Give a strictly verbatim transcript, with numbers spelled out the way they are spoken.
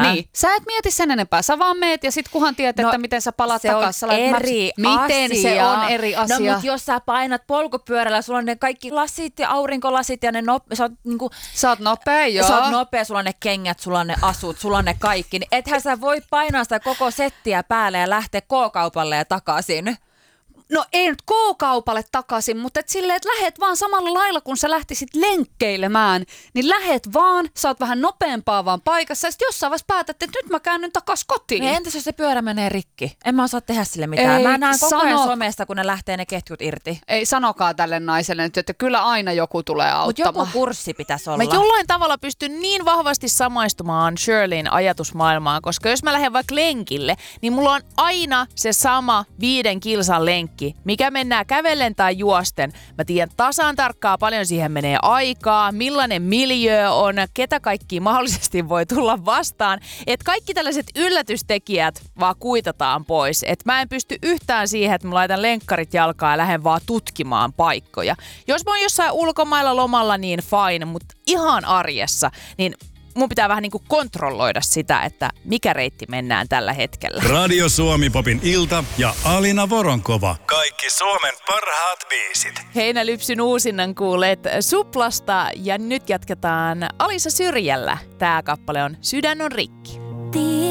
Niin, sä et mieti sen enempää. Sä vaan meet ja sit kuhan tiedät, no, että miten sä palaat takaisin. eri Miten asia. se on eri asia? No mut jos sä painat polkupyörällä, sulla on ne kaikki lasit ja aurinkolasit ja ne nope, sä oot niinku... Sä oot nopea, joo. Sä oot nopea, sulla on ne kengät, sulla on ne asut, sulla on ne kaikki. Niin ethän sä voi painaa sitä koko settiä päälle ja lähteä K-kaupalle ja takaisin. No ei nyt K-kaupalle takaisin, mutta et silleen, että lähet vaan samalla lailla, kun sä lähtisit lenkkeilemään, niin lähet vaan, sä oot vähän nopeampaa vaan paikassa, ja sit jossain vaiheessa päätät, että nyt mä käännyn takas kotiin. No entäs jos se pyörä menee rikki? En mä osaa tehdä sille mitään. Ei, mä näen koko sano... ajan somesta, kun ne lähtee ne ketjut irti. Ei sanokaa tälle naiselle nyt, että kyllä aina joku tulee auttamaan. Mutta joku kurssi pitäisi olla. Mä jollain tavalla pystyn niin vahvasti samaistumaan Shirleyn ajatusmaailmaan, koska jos mä lähden vaikka lenkille, niin mulla on aina se sama viiden kilsan lenkki, mikä mennään kävellen tai juosten. Mä tiedän tasan tarkkaa, paljon siihen menee aikaa, millainen miljöö on, ketä kaikki mahdollisesti voi tulla vastaan. Että kaikki tällaiset yllätystekijät vaan kuitataan pois. Että mä en pysty yhtään siihen, että mä laitan lenkkarit jalkaan ja lähden vaan tutkimaan paikkoja. Jos mä oon jossain ulkomailla lomalla, niin fine, mutta ihan arjessa, niin mun pitää vähän niin kuin kontrolloida sitä, että mikä reitti mennään tällä hetkellä. Radio Suomi Popin ilta ja Alina Voronkova. Kaikki Suomen parhaat biisit. Heinälypsyn uusinnan kuulet Suplasta ja nyt jatketaan Alisa Syrjällä. Tää kappale on Sydän on rikki.